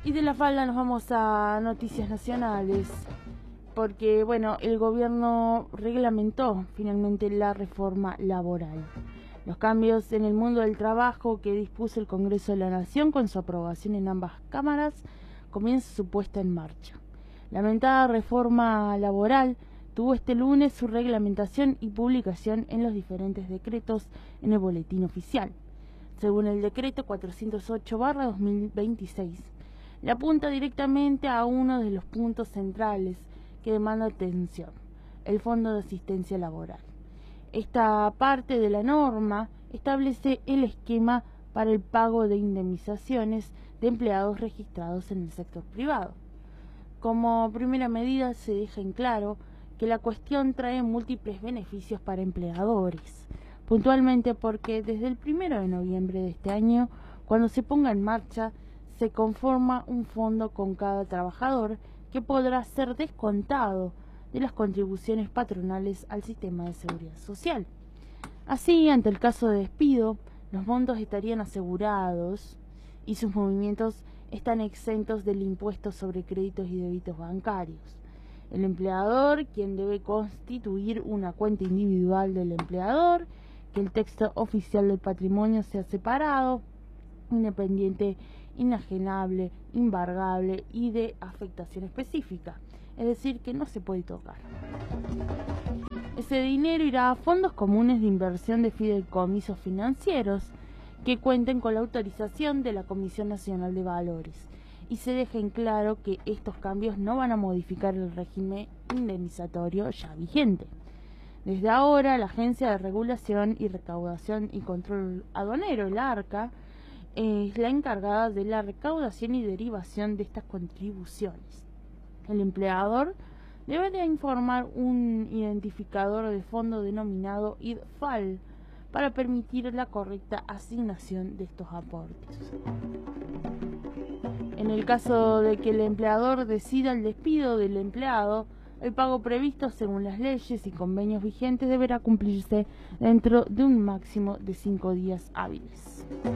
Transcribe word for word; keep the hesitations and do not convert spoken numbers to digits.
Y de la falda nos vamos a noticias nacionales, porque bueno, el gobierno reglamentó finalmente la reforma laboral. Los cambios en el mundo del trabajo que dispuso el Congreso de la Nación con su aprobación en ambas cámaras comienza su puesta en marcha. La lamentada reforma laboral tuvo este lunes su reglamentación y publicación en los diferentes decretos en el boletín oficial. Según el decreto cuatrocientos ocho barra dos mil veintiséis, le apunta directamente a uno de los puntos centrales que demanda atención, el Fondo de Asistencia Laboral. Esta parte de la norma establece el esquema para el pago de indemnizaciones de empleados registrados en el sector privado. Como primera medida se deja en claro que la cuestión trae múltiples beneficios para empleadores, puntualmente porque desde el primero de noviembre de este año, cuando se ponga en marcha, se conforma un fondo con cada trabajador que podrá ser descontado de las contribuciones patronales al sistema de seguridad social. Así, ante el caso de despido, los montos estarían asegurados y sus movimientos están exentos del impuesto sobre créditos y débitos bancarios. El empleador, quien debe constituir una cuenta individual del empleador, que el texto oficial del patrimonio sea separado, independiente, inajenable, embargable y de afectación específica, es decir, que no se puede tocar. Ese dinero irá a fondos comunes de inversión de fideicomisos financieros que cuenten con la autorización de la Comisión Nacional de Valores, y se deja en claro que estos cambios no van a modificar el régimen indemnizatorio ya vigente. Desde ahora, la Agencia de Regulación y Recaudación y Control Aduanero, el ARCA, es la encargada de la recaudación y derivación de estas contribuciones. El empleador deberá informar un identificador de fondo denominado I D F A L para permitir la correcta asignación de estos aportes. En el caso de que el empleador decida el despido del empleado, el pago previsto según las leyes y convenios vigentes deberá cumplirse dentro de un máximo de cinco días hábiles.